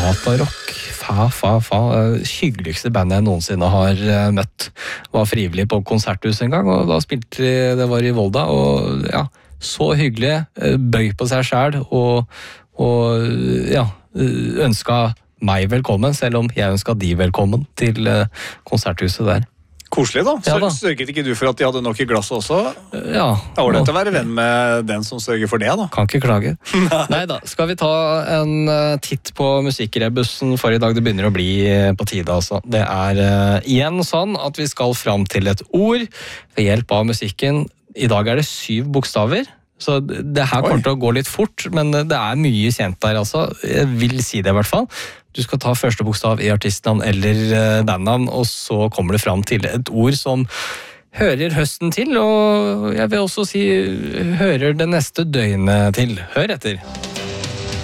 Datarock. Hyggeligste bandet jeg noensinne har møtt. Var frivillig på konserthus en gang, og da spilte de, det var i Volda, og ja, så hyggelig, bøy på seg selv, og ja, ønsket meg velkommen, selv om jeg ønsket de velkommen til konserthuset der. Koselig da. Ja, da. Sørget ikke du for at de hadde nok i glasset også? Ja. Det var det å være venn med den som sørger for det da. Kan ikke klage. Neida, skal vi ta en titt på musikkrebussen for i dag? Det begynner å bli på tide altså. Det igjen sånn at vi skal fram til et ord ved hjelp av musikken. I dag det 7 bokstaver. Så det her kommer til å gå litt fort, men det mye kjent der altså. Jeg vil si det i hvert fall. Du skal ta første bokstav i artistnavn eller bandnavn, og så kommer det fram til et ord som hører høsten til, og jeg vil også si hører det neste døgnet til. Hør etter.